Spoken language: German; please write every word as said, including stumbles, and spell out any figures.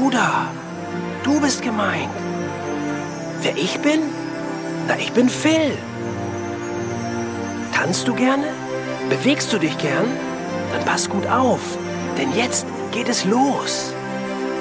du da. Du bist gemeint. Wer ich bin? Na, ich bin Phil. Tanzt du gerne? Bewegst du dich gern? Dann pass gut auf, denn jetzt geht es los.